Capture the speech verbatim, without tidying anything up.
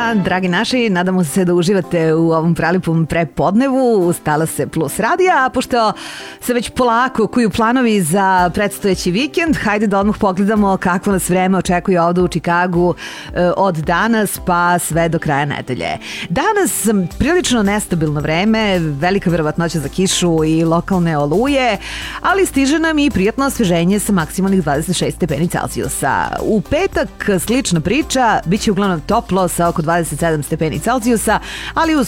dan, dragi naši, nadamo se da uživate u ovom prelipom prepodnevu uz Talase Plus radija, a pošto se već polako kuju planovi za predstojeći vikend, hajde da odmah pogledamo kakvo nas vreme očekuje ovde u Čikagu od danas pa sve do kraja nedelje. Danas prilično nestabilno vreme, velika verovatnoća za kišu i lokalne oluje, ali stiže nam i prijatno osveženje sa maksimalnih dvadeset šest stepeni Celzijusa. U petak slična priča, bit će uglavnom toplo sa oko dvadeset sedam stepeni Celzijusa, ali uz